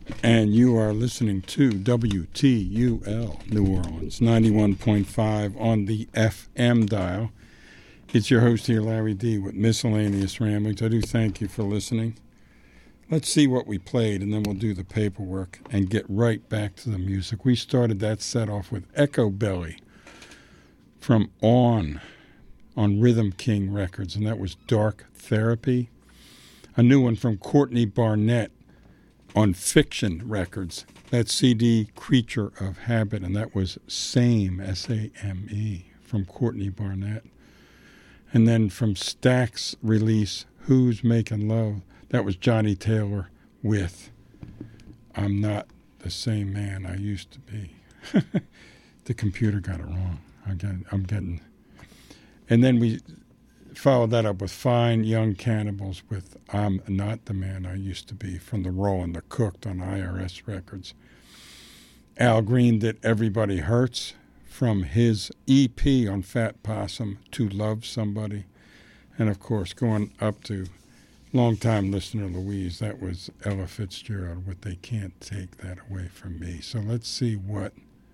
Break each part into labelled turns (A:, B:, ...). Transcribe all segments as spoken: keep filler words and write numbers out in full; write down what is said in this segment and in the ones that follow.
A: And you are listening to W T U L New Orleans, ninety-one point five on the F M dial. It's your host here, Larry D., with Miscellaneous Ramblings. I do thank you for listening. Let's see what we played, and then we'll do the paperwork and get right back to the music. We started that set off with Echo Belly from On, on Rhythm King Records, and that was Dark Therapy. A new one from Courtney Barnett on Fiction Records. That C D, Creature of Habit, and that was Same, S A M E, from Courtney Barnett. And then from Stack's release, Who's Making Love, that was Johnny Taylor with I'm Not the Same Man I Used to Be. The computer got it wrong. I get, I'm getting... And then we followed that up with Fine Young Cannibals with I'm Not the Man I Used to Be from the Rollin' the Cooked on I R S Records. Al Green did Everybody Hurts from his E P on Fat Possum, To Love Somebody. And, of course, going up to longtime listener Louise, that was Ella Fitzgerald with They Can't Take That Away From Me. So let's see what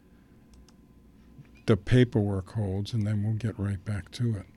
A: the paperwork holds, and then we'll get right back to it.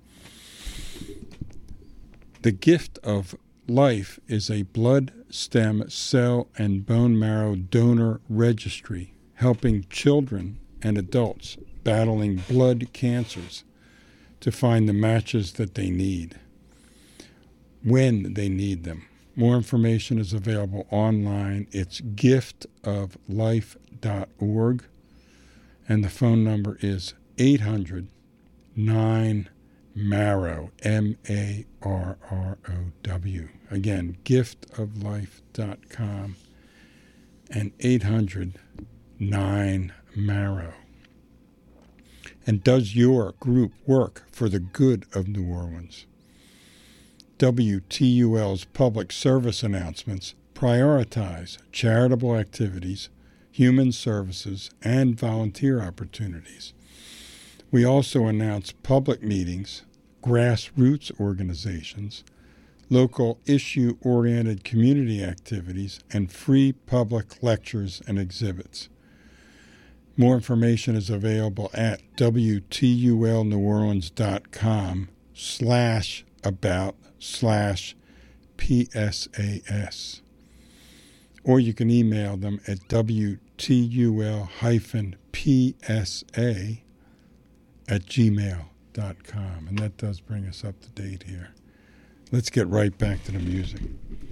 A: The Gift of Life is a blood, stem, cell, and bone marrow donor registry helping children and adults battling blood cancers to find the matches that they need when they need them. More information is available online. It's gift of life dot org, and the phone number is eight hundred nine marrow, M A R R O W. Again, gift of life dot com and eight hundred nine marrow. And does your group work for the good of New Orleans? W T U L's public service announcements prioritize charitable activities, human services, and volunteer opportunities. We also announce public meetings, grassroots organizations, local issue-oriented community activities, and free public lectures and exhibits. More information is available at W T U L New Orleans dot com slash about slash P S A S. Or you can email them at W T U L P S A at gmail dot com. And that does bring us up to date here. Let's get right back to the music.